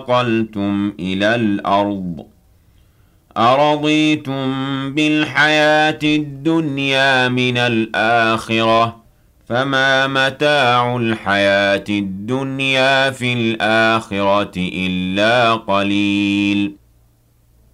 انتقلتم إلى الأرض أرضيتم بالحياة الدنيا من الآخرة فما متاع الحياة الدنيا في الآخرة إلا قليل